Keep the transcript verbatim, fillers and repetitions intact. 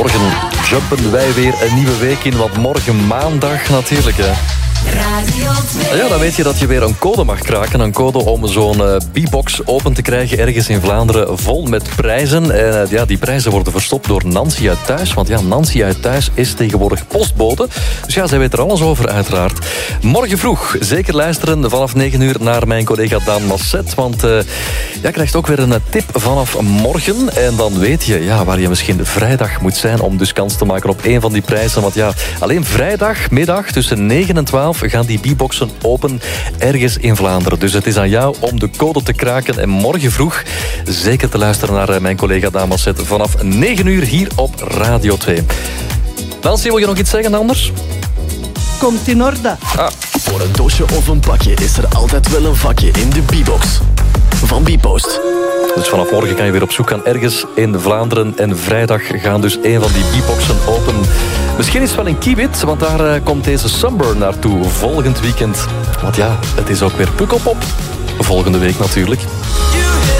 Morgen jumpen wij weer een nieuwe week in, want morgen maandag natuurlijk, hè. Radio twee. Ja, dan weet je dat je weer een code mag kraken. Een code om zo'n uh, B-box open te krijgen ergens in Vlaanderen vol met prijzen. En uh, ja, die prijzen worden verstopt door Nancy uit Thuis. Want ja, Nancy uit Thuis is tegenwoordig postbode. Dus ja, zij weet er alles over uiteraard. Morgen vroeg, zeker luisteren vanaf negen uur naar mijn collega Daan Masset. Want uh, jij krijgt ook weer een tip vanaf morgen. En dan weet je ja, waar je misschien vrijdag moet zijn om dus kans te maken op één van die prijzen. Want ja, alleen vrijdagmiddag tussen negen en twaalf gaan die B-boxen open ergens in Vlaanderen. Dus het is aan jou om de code te kraken en morgen vroeg zeker te luisteren naar mijn collega Daan Masset vanaf negen uur hier op Radio twee. Nancy, wil je nog iets zeggen anders? Komt in orde. Ah. Voor een doosje of een pakje is er altijd wel een vakje in de B-box van Bpost. Dus vanaf morgen kan je weer op zoek gaan ergens in Vlaanderen. En vrijdag gaan dus een van die B-boxen open. Misschien is het wel in Kiewit, want daar uh, komt deze Sunburn naartoe volgend weekend. Want ja, het is ook weer Pukkelpop. Volgende week natuurlijk.